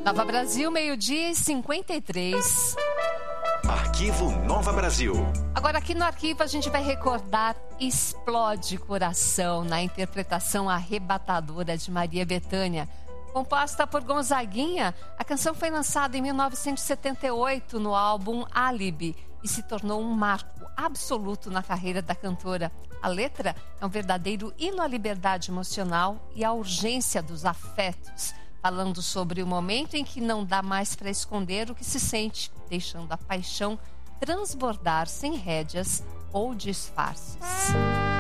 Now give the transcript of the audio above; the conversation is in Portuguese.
Nova Brasil, 12:53. Arquivo Nova Brasil. Agora aqui no arquivo a gente vai recordar Explode Coração, na interpretação arrebatadora de Maria Bethânia. Composta por Gonzaguinha, a canção foi lançada em 1978 no álbum Álibi e se tornou um marco absoluto na carreira da cantora. A letra é um verdadeiro hino à liberdade emocional e à urgência dos afetos, falando sobre o momento em que não dá mais para esconder o que se sente, deixando a paixão transbordar sem rédeas ou disfarces.